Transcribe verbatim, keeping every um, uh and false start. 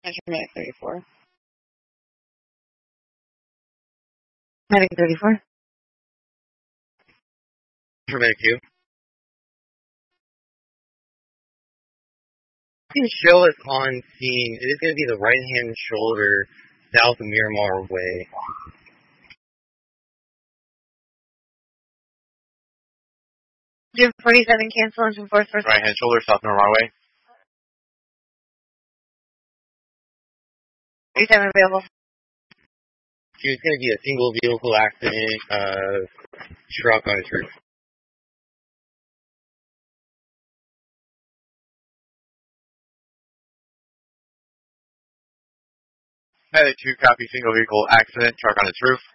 Measure Medic thirty-four. Medic thirty-four. Medic two. You can show us on scene. It is going to be the right-hand shoulder, south of Miramar Way. Jim forty-seven, cancel engine force first. Right-hand shoulder, south Miramar Way. forty-seven available. It's going to be a single vehicle accident, uh, truck on its roof. Medic two, copy, single vehicle accident, truck on its roof.